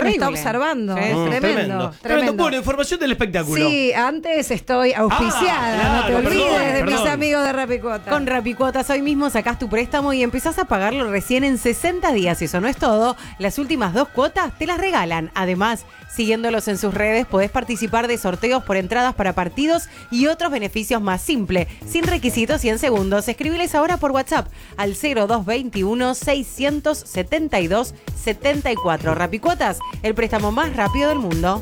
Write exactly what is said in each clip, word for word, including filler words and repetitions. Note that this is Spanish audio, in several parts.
nos está observando. Sí. Es Mm, tremendo, tremendo. tremendo. Bueno, información del espectáculo. Sí, antes estoy auspiciada, Ah, no te claro, olvides perdón, de perdón. mis amigos de Rapicuota. Con Rapicuotas hoy mismo sacás tu préstamo y empezás a pagarlo recién en sesenta días. Eso no es todo. Las últimas dos cuotas te las regalan. Además, siguiéndolos en sus redes, podés participar de sorteos por entradas para partidos y otros beneficios más simple, sin requisitos y en segundos. Escribiles ahora por WhatsApp al cero dos veintiuno, seiscientos setenta y dos, setenta y cuatro. Rapicuotas, el préstamo más rápido del mundo.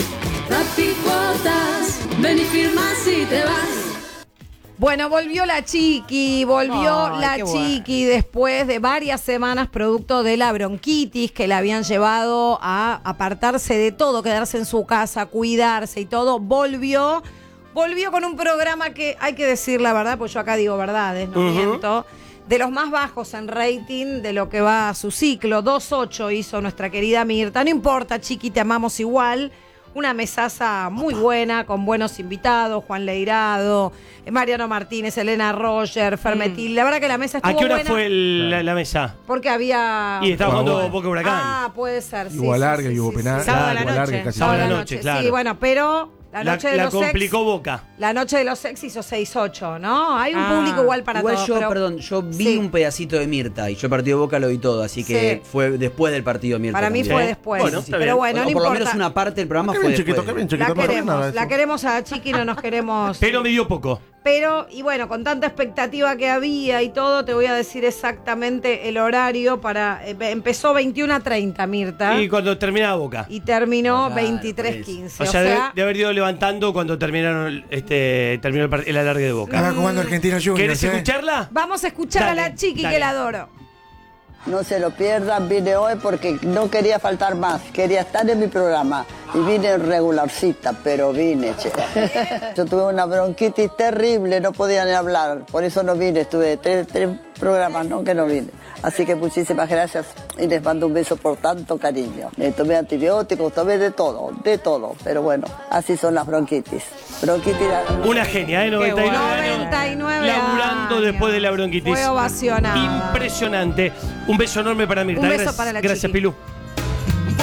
Rapicuotas, ven y firmas y te vas. Bueno, volvió la Chiqui, volvió Ay, la qué Chiqui después de varias semanas producto de la bronquitis que la habían llevado a apartarse de todo, quedarse en su casa, cuidarse y todo. Volvió, volvió con un programa que hay que decir la verdad, pues yo acá digo verdades, no Uh-huh. miento. De los más bajos en rating de lo que va a su ciclo, dos ocho hizo nuestra querida Mirta. No importa, Chiqui, te amamos igual. Una mesaza muy buena, con buenos invitados, Juan Leirado, Mariano Martínez, Elena Roger, Fermetil. Mm. La verdad que la mesa estuvo ¿A qué hora buena fue el- la, la mesa? porque había... Y estaba jugando bueno. Boca Huracán. Ah, puede ser, sí. Hubo sí, alargue sí, y hubo sí, penal. sí. Sábado a la hubo alargue noche. casi Sábado a la todo. noche, claro. Sí, bueno, pero la La, noche de la los ex... complicó Boca. La noche de los ex hizo seis ocho, ¿no? Hay un Ah. público igual para Igual todos. yo, pero- perdón, yo vi Sí. un pedacito de Mirta y yo el partido de Boca lo vi todo, así que Sí. fue después del partido de Mirta. Para mí también. fue Sí. después. Bueno, está pero bien. bueno, o, no o por lo importa. menos una parte del programa Qué fue bien, chiquito, después. qué bien, La chiquito. no pasa queremos, nada de la eso. queremos a Chiqui, no nos queremos... Pero me dio poco. Pero, y bueno, con tanta expectativa que había y todo, te voy a decir exactamente el horario para... eh, empezó veintiuno a treinta, Mirta. Y cuando terminaba Boca. Y terminó Claro, veintitrés pues. quince. O sea, de, de haber ido levantando cuando terminaron este terminó el, par- el alargue de Boca. Estaba jugando Argentina Juniors. ¿Querés ¿eh? escucharla? vamos a escuchar Dale, a la Chiqui, dale. que la adoro. No se lo pierdan, vine hoy porque no quería faltar más, quería estar en mi programa y vine regularcita, pero vine, che. Yo tuve una bronquitis terrible, no podía ni hablar, por eso no vine, estuve tres, tres programas, ¿no? Que no vine. Así que muchísimas gracias y les mando un beso por tanto cariño. Me tomé antibióticos, tomé de todo, de todo, pero bueno, así son las bronquitis. Bronquitis... Una genia, ¿eh? noventa y nueve años. noventa y nueve Laburando años. después de la bronquitis. Fue ovacionada. Impresionante. Un beso enorme para Mirta. Un beso Gracias- para la Gracias, Chiqui. Pilú.